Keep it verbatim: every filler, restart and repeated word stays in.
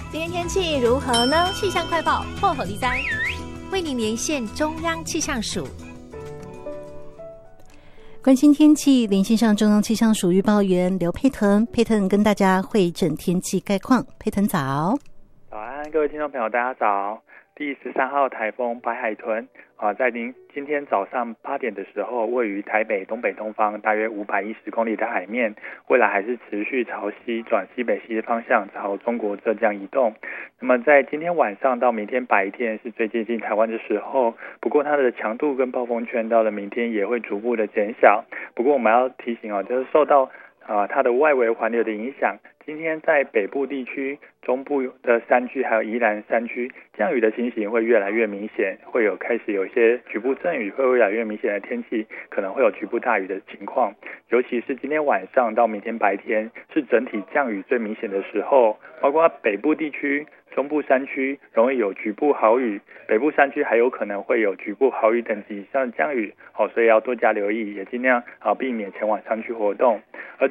今天天气如何呢？气象快报破口地灾，为您连线中央气象署。 关心天气，连线上中央气象署预报员刘佩腾，佩腾跟大家会诊天气概况。佩腾早。 早安，各位听众朋友，大家早。第十三号台风白海豚啊，在您今天早上八点的时候，位于台北东北东方大约五百一十公里的海面，未来还是持续朝西转西北西的方向朝中国浙江移动。那么在今天晚上到明天白天是最接近台湾的时候，不过它的强度跟暴风圈到了明天也会逐步的减小。不过我们要提醒哦，就是受到啊，它的外围环流的影响，今天在北部地区、中部的山区还有宜兰山区，降雨的情形会越来越明显，会有开始有一些局部阵雨，会越来越明显的天气，可能会有局部大雨的情况。尤其是今天晚上到明天白天，是整体降雨最明显的时候，包括北部地区、中部山区容易有局部豪雨，北部山区还有可能会有局部豪雨等级以上的降雨，好，所以要多加留意，也尽量啊避免前往山区活动。